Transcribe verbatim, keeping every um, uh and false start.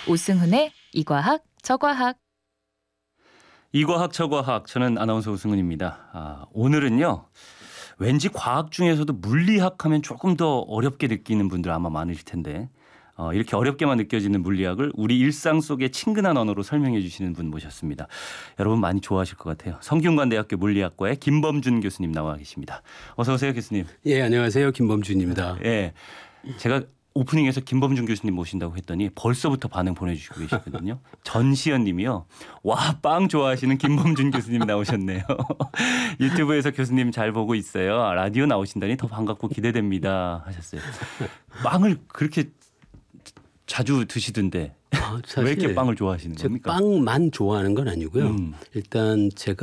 오승훈의 이과학 저과학. 이과학 저과학, 저는 아나운서 오승훈입니다. 아, 오늘은요. 왠지 과학 중에서도 물리학 하면 조금 더 어렵게 느끼는 분들 아마 많으실 텐데 어, 이렇게 어렵게만 느껴지는 물리학을 우리 일상 속의 친근한 언어로 설명해 주시는 분 모셨습니다. 여러분 많이 좋아하실 것 같아요. 성균관대학교 물리학과의 김범준 교수님 나와 계십니다. 어서 오세요, 교수님. 예, 안녕하세요. 김범준입니다. 예, 제가 오프닝에서 김범준 교수님 모신다고 했더니 벌써부터 반응 보내주시고 계시거든요. 전시연 님이요. 와, 빵 좋아하시는 김범준 교수님 나오셨네요. 유튜브에서 교수님 잘 보고 있어요. 라디오 나오신다니 더 반갑고 기대됩니다 하셨어요. 빵을 그렇게 자주 드시던데 아, 왜 이렇게 빵을 좋아하시는 제가 겁니까? 빵만 좋아하는 건 아니고요. 음. 일단 제가